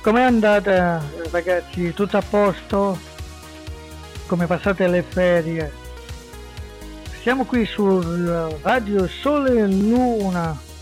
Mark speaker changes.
Speaker 1: Com'è andata, ragazzi? Tutto a posto? Come passate le ferie? Siamo qui sul Radio Sole e Luna